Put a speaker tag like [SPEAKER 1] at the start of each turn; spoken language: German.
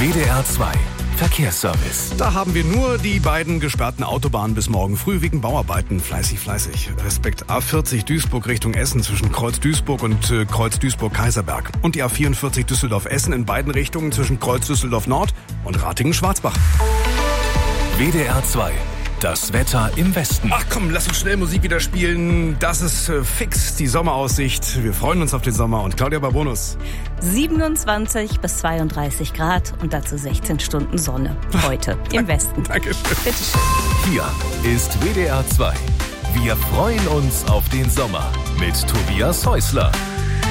[SPEAKER 1] WDR 2 Verkehrsservice.
[SPEAKER 2] Da haben wir nur die beiden gesperrten Autobahnen bis morgen früh wegen Bauarbeiten. Fleißig. Respekt A40 Duisburg Richtung Essen zwischen Kreuz Duisburg und Kreuz Duisburg-Kaiserberg. Und die A44 Düsseldorf-Essen in beiden Richtungen zwischen Kreuz Düsseldorf-Nord und Ratingen-Schwarzbach.
[SPEAKER 1] WDR 2. Das Wetter im Westen.
[SPEAKER 2] Ach komm, lass uns schnell Musik wieder spielen. Das ist fix die Sommeraussicht. Wir freuen uns auf den Sommer. Und Claudia Barbonus.
[SPEAKER 3] 27 bis 32 Grad und dazu 16 Stunden Sonne heute im Westen.
[SPEAKER 2] Dankeschön.
[SPEAKER 3] Bitteschön.
[SPEAKER 1] Hier ist WDR 2. Wir freuen uns auf den Sommer mit Tobias Häusler.